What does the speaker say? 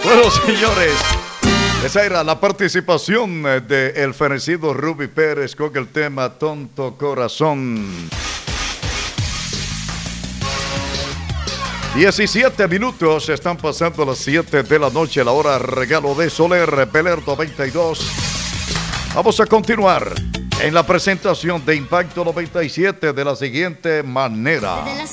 Bueno, señores, esa era la participación de el fenecido Ruby Pérez con el tema Tonto Corazón. 17 minutos, están pasando las 7 de la noche, la hora regalo de Soler, Bel Air 92. Vamos a continuar en la presentación de Impacto 97 de la siguiente manera.